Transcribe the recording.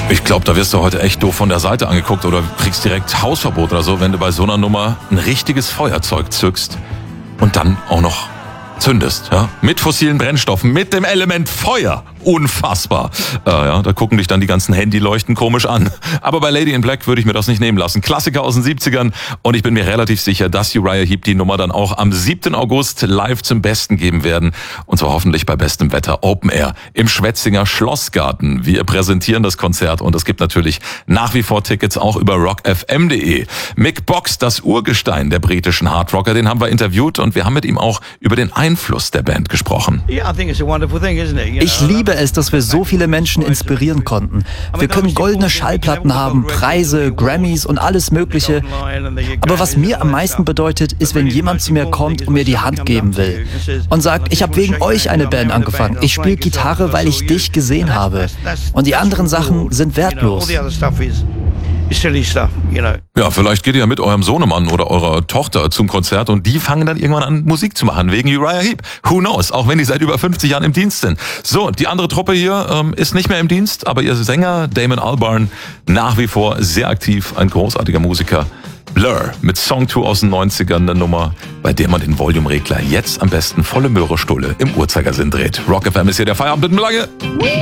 Ich glaube, da wirst du heute echt doof von der Seite angeguckt oder kriegst direkt Hausverbot oder so, wenn du bei so einer Nummer ein richtiges Feuerzeug zückst und dann auch noch zündest, ja? Mit fossilen Brennstoffen, mit dem Element Feuer. Unfassbar. Da gucken dich dann die ganzen Handyleuchten komisch an. Aber bei Lady in Black würde ich mir das nicht nehmen lassen. Klassiker aus den 70ern und ich bin mir relativ sicher, dass Uriah Heep die Nummer dann auch am 7. August live zum Besten geben werden. Und zwar hoffentlich bei bestem Wetter Open Air im Schwetzinger Schlossgarten. Wir präsentieren das Konzert und es gibt natürlich nach wie vor Tickets auch über rockfm.de. Mick Box, das Urgestein der britischen Hardrocker, den haben wir interviewt und wir haben mit ihm auch über den Einfluss der Band gesprochen. Ich liebe es, dass wir so viele Menschen inspirieren konnten. Wir können goldene Schallplatten haben, Preise, Grammys und alles Mögliche. Aber was mir am meisten bedeutet, ist, wenn jemand zu mir kommt und mir die Hand geben will und sagt, ich habe wegen euch eine Band angefangen. Ich spiele Gitarre, weil ich dich gesehen habe. Und die anderen Sachen sind wertlos. Ja, vielleicht geht ihr ja mit eurem Sohnemann oder eurer Tochter zum Konzert und die fangen dann irgendwann an, Musik zu machen, wegen Uriah Heep. Who knows? Auch wenn die seit über 50 Jahren im Dienst sind. So, die andere Truppe hier ist nicht mehr im Dienst, aber ihr Sänger Damon Albarn nach wie vor sehr aktiv, ein großartiger Musiker. Blur mit Song 2 aus den 90ern, eine Nummer, bei der man den Volumeregler jetzt am besten volle Möhre Stulle im Uhrzeigersinn dreht. Rock FM ist hier der Feierabend mit dem Lange.